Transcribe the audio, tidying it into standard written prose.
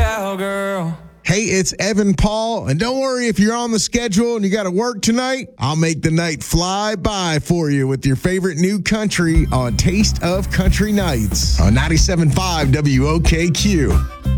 cowgirl. Hey, it's Evan Paul, and don't worry if you're on the schedule and you got to work tonight. I'll make the night fly by for you with your favorite new country on Taste of Country Nights on 97.5 WOKQ.